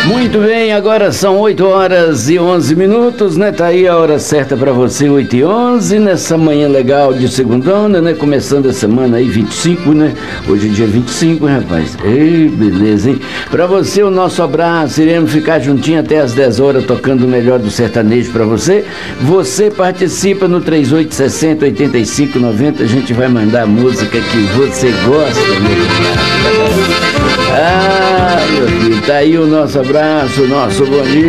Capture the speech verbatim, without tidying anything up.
Muito bem, agora são oito horas e onze minutos, né? Tá aí a hora certa para você, oito e onze, nessa manhã legal de segundona, né? Começando a semana aí, vinte e cinco, né? Hoje é dia vinte e cinco, hein, rapaz? Ei, beleza, hein? Para você, o nosso abraço, iremos ficar juntinho até as dez horas, tocando o melhor do sertanejo para você. Você participa no três oito seis zero, oito cinco nove zero, a gente vai mandar a música que você gosta, meu cara. Ah, meu filho, tá aí o nosso abraço, o nosso bom dia.